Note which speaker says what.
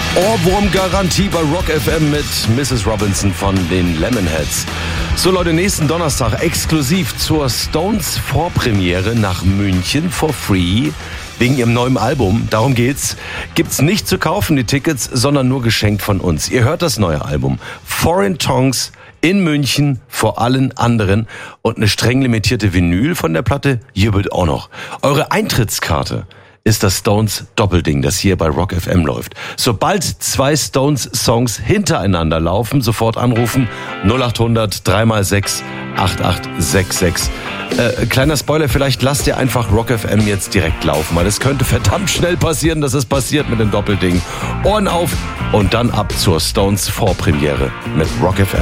Speaker 1: Ohrwurm-Garantie bei Rock FM mit Mrs. Robinson von den Lemonheads. So Leute, nächsten Donnerstag exklusiv zur Stones Vorpremiere nach München for free. Wegen ihrem neuen Album, darum geht's, gibt's nicht zu kaufen, die Tickets, sondern nur geschenkt von uns. Ihr hört das neue Album Foreign Tongues in München vor allen anderen und eine streng limitierte Vinyl von der Platte jubelt auch noch. Eure Eintrittskarte ist das Stones Doppelding, das hier bei Rock FM läuft. Sobald 2 Stones-Songs hintereinander laufen, sofort anrufen 0800 3x6 8866. Kleiner Spoiler, vielleicht lasst ihr einfach Rock FM jetzt direkt laufen, weil es könnte verdammt schnell passieren, dass es passiert mit dem Doppelding. Ohren auf und dann ab zur Stones Vorpremiere mit Rock FM.